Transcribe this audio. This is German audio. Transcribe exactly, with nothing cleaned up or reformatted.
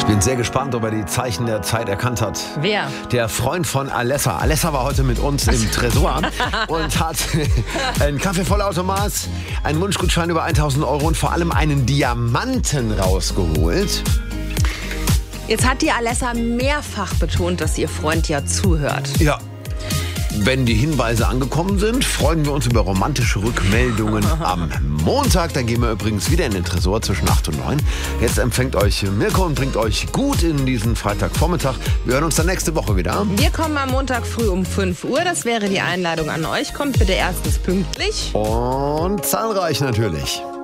Ich bin sehr gespannt, ob er die Zeichen der Zeit erkannt hat. Wer? Der Freund von Alessa. Alessa war heute mit uns im Tresor und hat einen Kaffeevollautomat, einen Wunschgutschein über tausend Euro und vor allem einen Diamanten rausgeholt. Jetzt hat die Alessa mehrfach betont, dass ihr Freund ja zuhört. Ja. Wenn die Hinweise angekommen sind, freuen wir uns über romantische Rückmeldungen am Montag. Dann gehen wir übrigens wieder in den Tresor zwischen acht und neun. Jetzt empfängt euch Mirko und bringt euch gut in diesen Freitagvormittag. Wir hören uns dann nächste Woche wieder. Wir kommen am Montag früh um fünf Uhr. Das wäre die Einladung an euch. Kommt bitte erstens pünktlich. Und zahlreich natürlich.